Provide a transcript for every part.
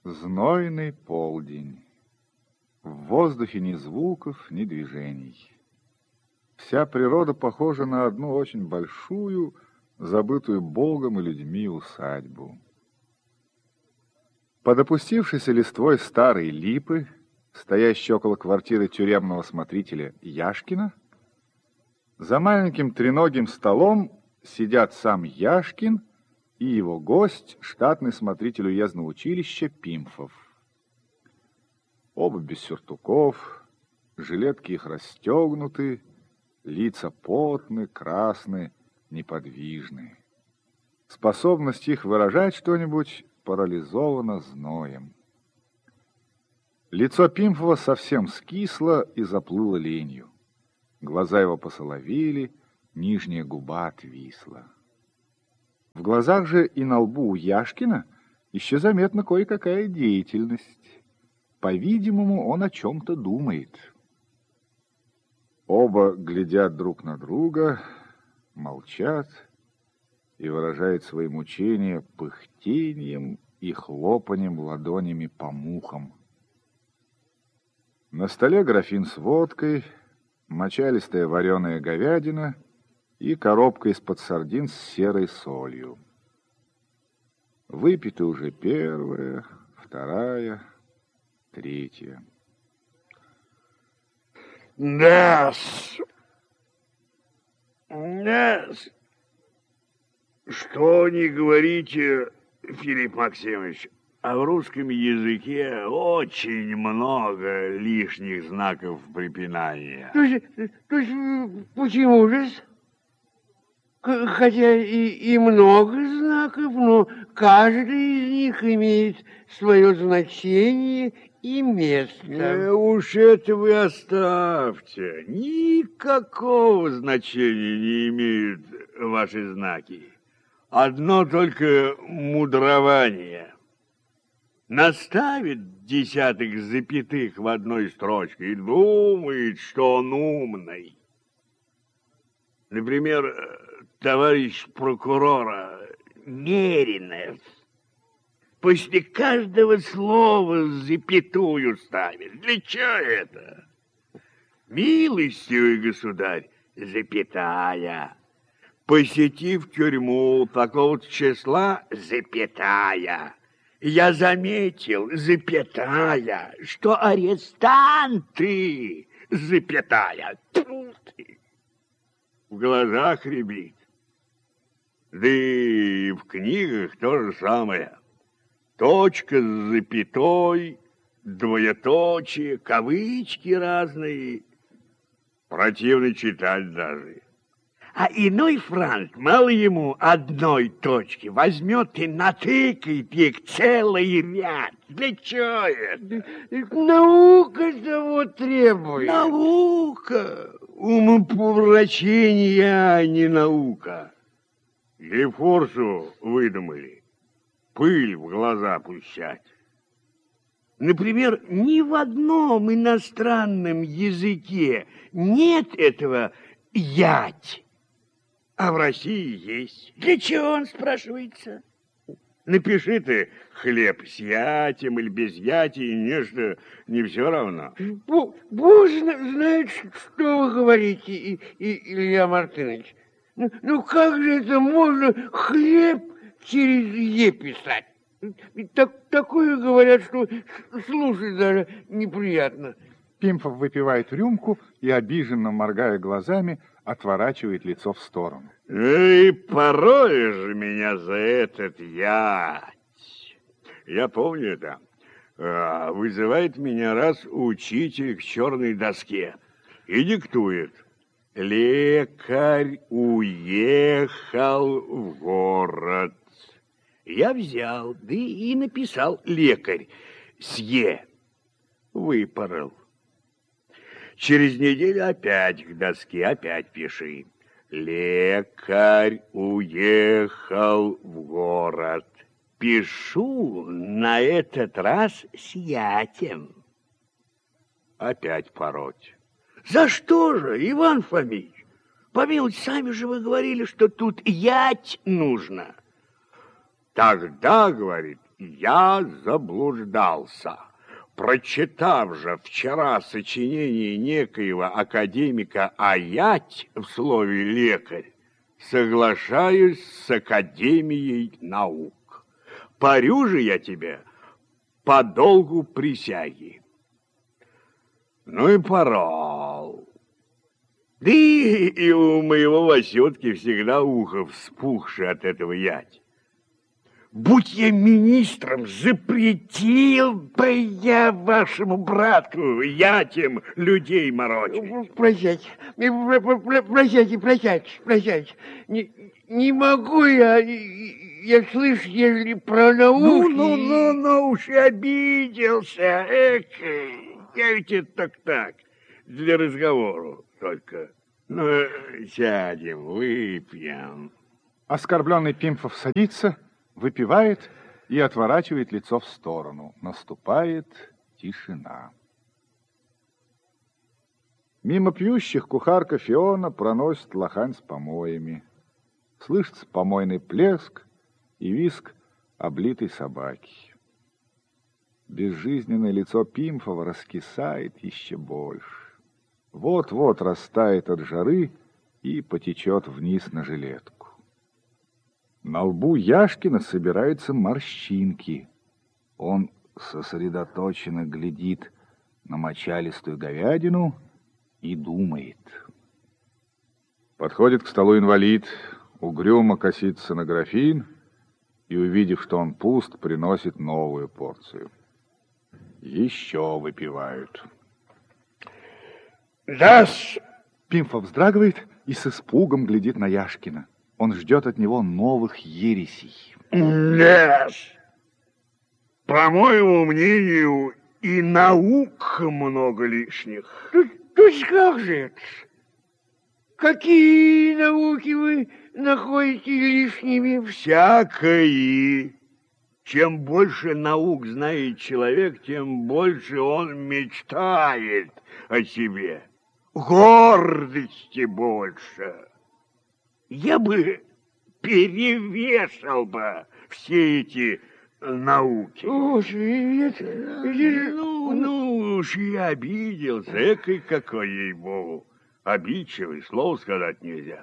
Знойный полдень. В воздухе ни звуков, ни движений. Вся природа похожа на одну очень большую, забытую Богом и людьми усадьбу. Под опустившейся листвой старой липы, стоящей около квартиры тюремного смотрителя Яшкина, за маленьким треногим столом сидят сам Яшкин и его гость, штатный смотритель уездного училища Пимфов. Оба без сюртуков, жилетки их расстегнуты, лица потны, красны, неподвижны. Способность их выражать что-нибудь парализована зноем. Лицо Пимфова совсем скисло и заплыло ленью. Глаза его посоловели, нижняя губа отвисла. В глазах же и на лбу у Яшкина еще заметна кое-какая деятельность. По-видимому, он о чем-то думает. Оба глядят друг на друга, молчат и выражают свои мучения пыхтением и хлопанием ладонями по мухам. На столе графин с водкой, мочалистая вареная говядина и коробка из-под сардин с серой солью. Выпиты уже первая, вторая, третья. Да-с. Что не говорите, Филипп Максимович, а в русском языке очень много лишних знаков препинания. То есть почему же? Хотя и много знаков, но каждый из них имеет свое значение и место. Уж это вы оставьте. Никакого значения не имеют ваши знаки. Одно только мудрование. Наставит десяток запятых в одной строчке и думает, что он умный. Например, товарищ прокурора Меринов после каждого слова запятую ставит. Для чего это? Милостивый государь, запятая. Посетив тюрьму такого-то числа, запятая. Я заметил, запятая, что арестанты, запятая. Тьфу ты. В глазах рябит. Да и в книгах то же самое. Точка с запятой, двоеточие, кавычки разные. Противно читать даже. А иной франт, мало ему одной точки, возьмет и натыкает их целый ряд. Для чего это? Наука того требует. Наука. Умопомрачение, а не наука. Гефорсу выдумали. Пыль в глаза пущать. Например, ни в одном иностранном языке нет этого «ять». А в России есть. Для чего он, спрашивается? Напиши ты хлеб с ятем или без яти, и нечто не все равно. Бог знает, что вы говорите, Илья Мартынович. Ну как же это можно хлеб через «е» писать? Такое говорят, что слушать даже неприятно. Пимфов выпивает рюмку и, обиженно моргая глазами, отворачивает лицо в сторону. И порой же меня за этот ять. Я помню это. Вызывает меня раз учитель к черной доске и диктует. Лекарь уехал в город. Я взял, да и написал лекарь с «е». Выпорол. Через неделю опять к доске, опять пиши. Лекарь уехал в город. Пишу на этот раз с ятем. Опять пороть. За что же, Иван Фомич? Помилуйте, сами же вы говорили, что тут ять нужно. Тогда, говорит, Я заблуждался. Прочитав же вчера сочинение некоего академика Аять в слове «лекарь», соглашаюсь с Академией наук. Парю же я тебе по долгу присяги. Ну и порол. Да и у моего Васютки всегда ухо вспухшее от этого ять. Будь я министром, запретил бы я вашему братку ятем людей морочить. Прощайте, прощайте. Не могу я слышу, ежели про науку. Ну, уж и обиделся. Я ведь это так, для разговора только. Ну, сядем, выпьем. Оскорбленный Пимфов садится, выпивает и отворачивает лицо в сторону. Наступает тишина. Мимо пьющих кухарка Фиона проносит лохань с помоями. Слышится помойный плеск и визг облитой собаки. Безжизненное лицо Пимфова раскисает еще больше. Вот-вот растает от жары и потечет вниз на жилетку. На лбу Яшкина собираются морщинки. Он сосредоточенно глядит на мочалистую говядину и думает. Подходит к столу инвалид, угрюмо косится на графин и, увидев, что он пуст, приносит новую порцию. Еще выпивают. Да-с. Пимфов вздрагивает и с испугом глядит на Яшкина. Он ждет от него новых ересей. Нет. По моему мнению, и наук много лишних. То есть как же это? Какие науки вы находите лишними? Всякие. Чем больше наук знает человек, тем больше он мечтает о себе. Гордости больше. Я бы перевешал бы все эти науки. Ну уж я обиделся. Экой какой, ей-богу. Обидчивый, слова сказать нельзя.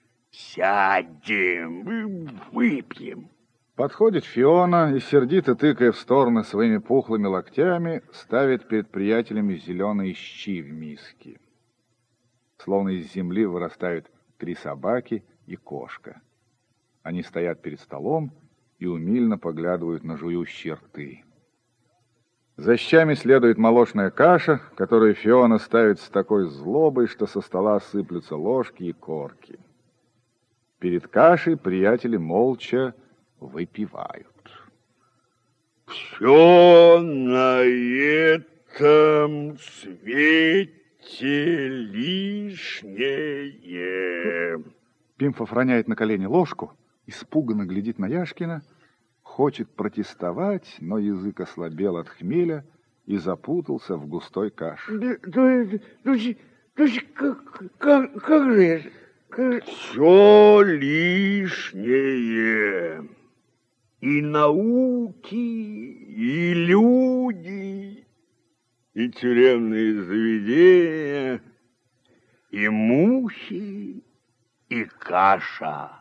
Сядем, выпьем. Подходит Фиона и, сердито тыкая в стороны своими пухлыми локтями, ставит перед приятелями зеленые щи в миске. Словно из земли вырастают 3 собаки и кошка. Они стоят перед столом и умильно поглядывают на жующие рты. За щами следует молочная каша, которую Фиона ставит с такой злобой, что со стола сыплются ложки и корки. Перед кашей приятели молча выпивают. Все на этом свете лишнее. Пимфов роняет на колени ложку, испуганно глядит на Яшкина, хочет протестовать, но язык ослабел от хмеля и запутался в густой каше. Как же это? Все лишнее. И науки, и люди, и тюремные заведения, и мухи, и каша.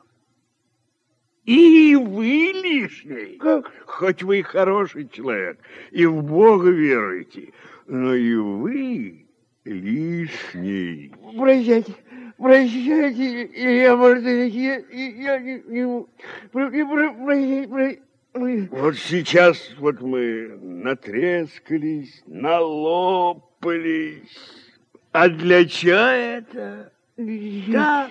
И вы лишний. Хоть вы и хороший человек, и в Бога веруете, но и вы лишний. Прощайте, Илья Мартынович, я не Вот сейчас вот мы натрескались, налопались. А для чая это? Так.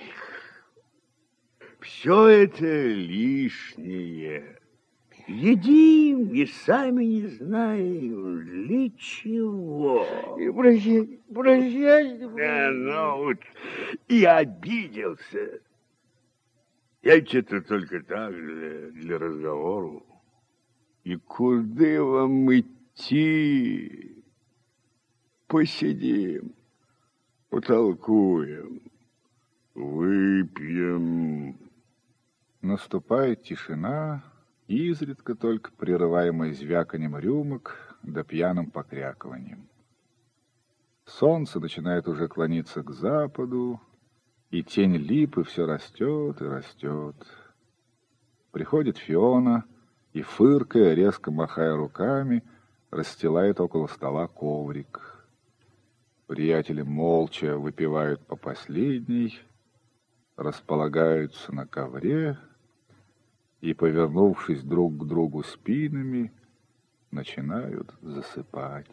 Все это лишнее. Едим и сами не знаем, для чего. Прощайте. Ну вот и обиделся. Я ведь это только так, для разговора. И куда вам идти? Посидим, потолкуем, выпьем. Наступает тишина, изредка только прерываемое звяканием рюмок да пьяным покрякиванием. Солнце начинает уже клониться к западу, и тень липы все растет и растет. Приходит Фиона и, фыркая, резко махая руками, расстилает около стола коврик. Приятели молча выпивают по последней, располагаются на ковре и, повернувшись друг к другу спинами, начинают засыпать.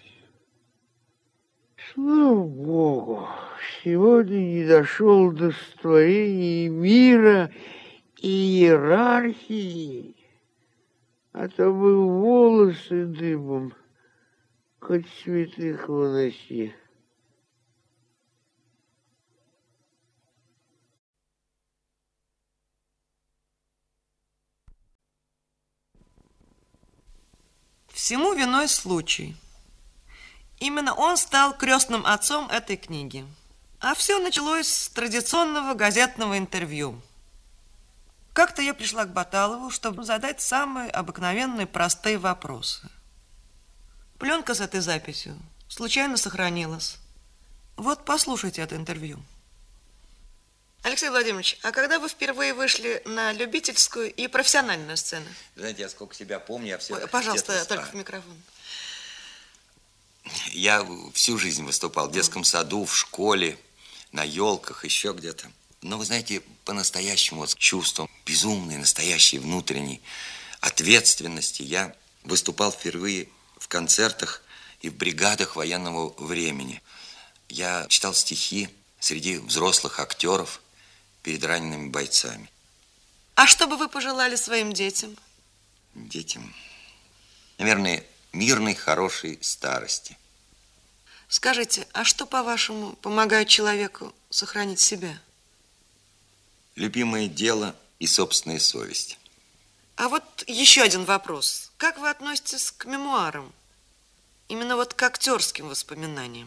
Слава Богу, сегодня не дошел до створения мира и иерархии, а то бы волосы дыбом, хоть святых выноси. Всему виной случай. Именно он стал крестным отцом этой книги. А все началось с традиционного газетного интервью. Как-то я пришла к Баталову, чтобы задать самые обыкновенные простые вопросы. Пленка с этой записью случайно сохранилась. Вот послушайте это интервью. Алексей Владимирович, а когда вы впервые вышли на любительскую и профессиональную сцену? Знаете, я сколько себя помню, я все... Ой, пожалуйста, только в микрофон. Я всю жизнь выступал в детском саду, в школе, на елках, еще где-то. Но, вы знаете, по-настоящему, вот, с чувством безумной, настоящей, внутренней ответственности я выступал впервые в концертах и в бригадах военного времени. Я читал стихи среди взрослых актеров перед ранеными бойцами. А что бы вы пожелали своим детям? Детям, наверное, мирной, хорошей старости. Скажите, а что, по-вашему, помогает человеку сохранить себя? Любимое дело и собственная совесть. А вот еще один вопрос. Как вы относитесь к мемуарам? Именно вот к актерским воспоминаниям.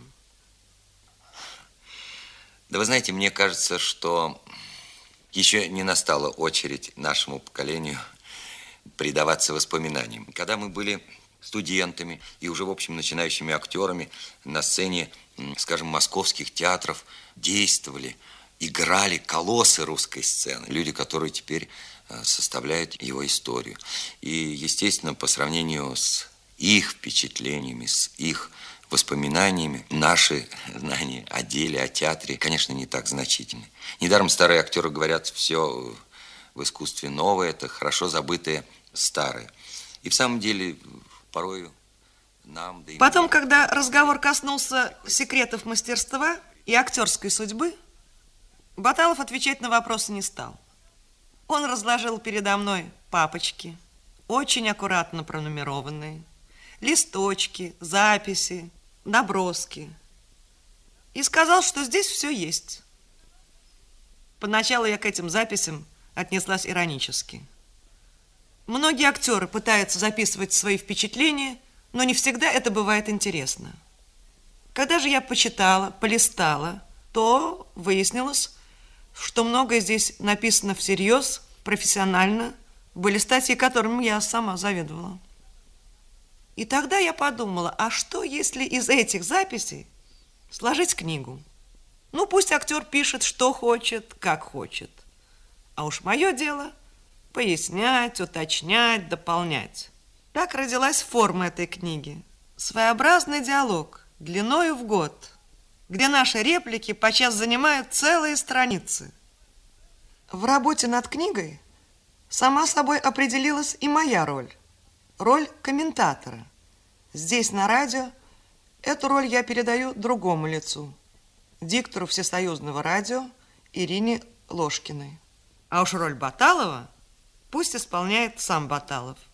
Да вы знаете, мне кажется, что еще не настала очередь нашему поколению предаваться воспоминаниям. Когда мы были студентами и уже, в общем, начинающими актерами на сцене, скажем, московских театров, действовали, играли колоссы русской сцены, люди, которые теперь составляют его историю. И, естественно, по сравнению с их впечатлениями, с их воспоминаниями, наши знания о деле, о театре, конечно, не так значительны. Недаром старые актеры говорят, все в искусстве новое, это хорошо забытое старое. И в самом деле, порою нам... Да и Потом, мне... когда разговор коснулся секретов мастерства и актерской судьбы, Баталов отвечать на вопросы не стал. Он разложил передо мной папочки, очень аккуратно пронумерованные, листочки, записи, наброски. И сказал, что здесь все есть. Поначалу я к этим записям отнеслась иронически. Многие актеры пытаются записывать свои впечатления, но не всегда это бывает интересно. Когда же я почитала, полистала, то выяснилось, что многое здесь написано всерьез, профессионально. Были статьи, которым я сама заведовала. И тогда я подумала, а что, если из этих записей сложить книгу? Ну, пусть актер пишет, что хочет, как хочет. А уж мое дело пояснять, уточнять, дополнять. Так родилась форма этой книги. Своеобразный диалог, длиною в год, где наши реплики подчас занимают целые страницы. В работе над книгой сама собой определилась и моя роль. Роль комментатора. Здесь, на радио, эту роль я передаю другому лицу, диктору Всесоюзного радио Ирине Ложкиной. А уж роль Баталова пусть исполняет сам Баталов.